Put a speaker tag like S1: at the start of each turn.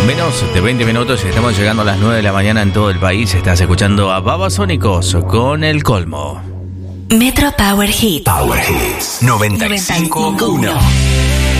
S1: Menos de 20 minutos y estamos llegando a las 9 de la mañana en todo el país. Estás escuchando a Babasónicos con El Colmo.
S2: Metro Power Hits.
S3: Power Hits 95.1.